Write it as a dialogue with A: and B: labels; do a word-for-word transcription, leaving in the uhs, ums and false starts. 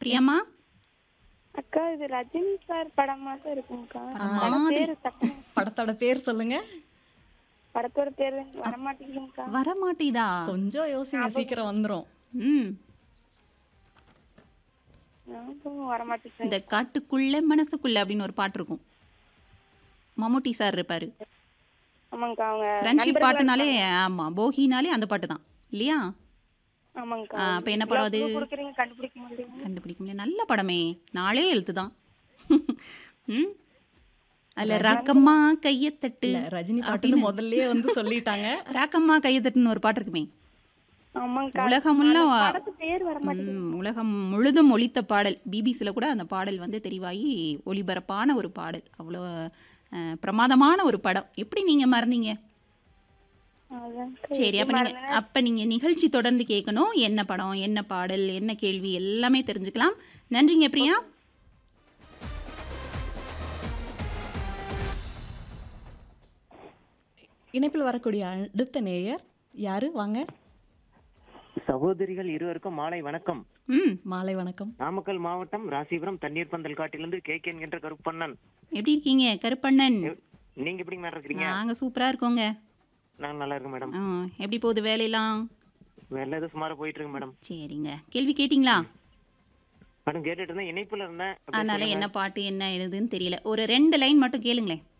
A: பிரியம்மா?
B: அக்கா இது ரஜினி சார் படமா தான் இருக்குங்கக்கா.
A: படம்
B: படம்
A: மாதிரி
B: பேரு டக்குனு
C: படத்தோட பேர் சொல்லுங்க.
B: படத்தோட பேரு வரமாட்டேங்குதுங்கக்கா.
A: வரமாட்டேதா?
C: கொஞ்சம் யோசிங்க, சீக்கிரம் வந்துரும்.
A: ம்.
B: ஞாபகம் வரமாட்டேங்குது.
A: இந்த காட்டுக்குள்ள மனசுக்குள்ள அப்படின்னு ஒரு பாட்டு இருக்கும். மம்முட்டி சார் இருப்பாரு.
B: ஆமாங்கக்கா அவங்க
A: ஃப்ரெண்ட்ஷிப்
B: நண்பர்களா
A: பாட்டுனாலே
B: இருப்பாங்க.
A: ஆமா போகினாலே அந்த பாட்டு தான் இல்லையா?
B: ஆமாங்கக்கா.
A: ஆ, அப்ப என்ன படம் அது?
B: இவ்வளவு clue கொடுக்குறீங்க கண்டுபிடிக்க மாட்டீங்க.
A: கண்டுபிடிக்க முடியல. நல்ல படமே. நாலே எழுத்து தான். ம். அதுல
C: ரஜினி-
A: ராக்கம்மா கையத்தட்டு
C: இல்ல, ரஜினி பாட்டுன்னு
A: அப்படின்னு
C: முதல்லயே வந்து சொல்லிட்டாங்க.
A: ராக்கம்மா கையத்தட்டுன்னு ஒரு பாட்டு இருக்குமே.
B: ஆமாங்கக்கா.
A: உலகமுள்ள
B: அந்த படத்து பேர் வரமாட்டேங்குது.
A: ம், உலகம் முழுதும் ஒலித்த பாடல். பிபிசியில் கூட அந்த பாடல் வந்து தெரிவாகி ஒளிபரப்பான ஒரு பாடல். அவ்வளோ அஹ், பிரமாதமான ஒரு படம். எப்படி நீங்க மறந்தீங்க?
B: அதான்க்கா,
A: சரி,
B: எப்படி
A: அப்ப நீங்க
B: மறந்தேன்னா,
A: அப்ப நீங்க நிகழ்ச்சி தொடர்ந்து கேட்கணும். என்ன படம், என்ன பாடல், என்ன கேள்வி எல்லாமே தெரிஞ்சுக்கலாம். நன்றிங்க பிரியா.
C: இணைப்பில் வரக்கூடிய அடுத்த நேயர் யாரு? வாங்க.
D: சகோதரிகள் இருவருக்கும் மாலை வணக்கம்.
A: ம்.
C: மாலை வணக்கம்.
D: நாமக்கல் மாவட்டம் ராசிபுரம் தண்ணீர் பந்தல் காட்டிலிருந்து கே கே என்கின்ற கருப்பண்ணன்.
A: எப்படி இருக்கீங்க கருப்பண்ணன்?
D: நீங்க எப்படி மேடம் இருக்கிறீங்க?
A: நாங்க சூப்பரா இருக்கோங்க.
D: நான் நல்லா இருக்கேன் மேடம்.
A: ஆ, எப்படி போகுது வேலையெல்லாம்?
D: வேலை எதுவும் சுமாரா போயிட்டு இருக்கு மேடம்.
A: சரிங்க. கேள்வி கேட்டிங்களா?
D: மேடம் கேட்டுட்டு இருந்தேன், இணைப்புல இருந்தேன். அப்படியே
A: அதனால
D: சொல்லுங்க.
A: என்ன பாட்டு என்ன எழுதுன்னு தெரியல. ஒரு ரெண்டு லைன் மட்டும் கேளுங்களேன்.